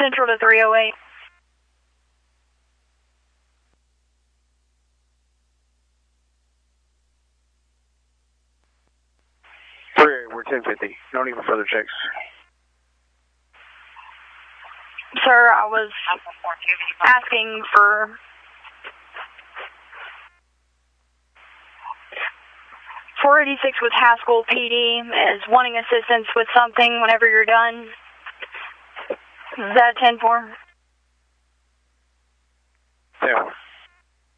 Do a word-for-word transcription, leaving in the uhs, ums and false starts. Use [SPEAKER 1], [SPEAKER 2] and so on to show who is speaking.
[SPEAKER 1] Central to three oh eight.
[SPEAKER 2] We're ten fifty. No need for further checks.
[SPEAKER 1] Sir, I was asking for four eighty-six with Haskell P D is wanting assistance with something whenever you're done. Is that ten four?
[SPEAKER 2] Yeah.